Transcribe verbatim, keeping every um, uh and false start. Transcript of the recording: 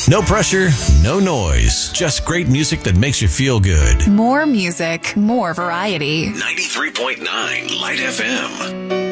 No pressure, no noise, just great music that makes you feel good. More music, more variety. ninety-three point nine Light F M.